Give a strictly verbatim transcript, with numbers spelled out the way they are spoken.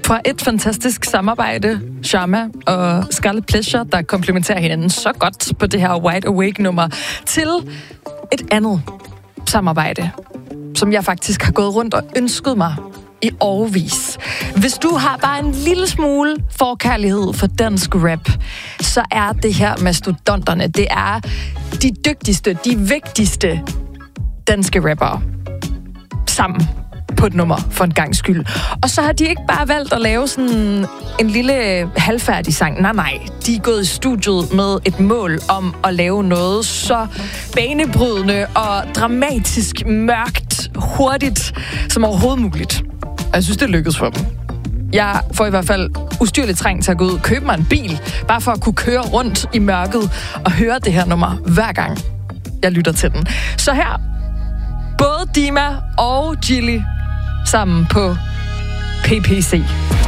Fra et fantastisk samarbejde, Sharma og Scarlet Pleasure, der komplementerer hinanden så godt på det her Wide Awake-nummer, til et andet samarbejde, som jeg faktisk har gået rundt og ønsket mig i årevis. Hvis du har bare en lille smule forkærlighed for dansk rap, så er det her Mastodonterne. Det er de dygtigste, de vigtigste danske rappere sammen på et nummer for en gangs skyld. Og så har de ikke bare valgt at lave sådan en lille halvfærdig sang. Nej, nej. De er gået i studiet med et mål om at lave noget så banebrydende og dramatisk mørkt, hurtigt som overhovedet muligt. Og jeg synes, det lykkedes for dem. Jeg får i hvert fald ustyrligt trængt til at gå ud og købe mig en bil, bare for at kunne køre rundt i mørket og høre det her nummer hver gang jeg lytter til den. Så her, både Dima og Gilly sammen på P P C.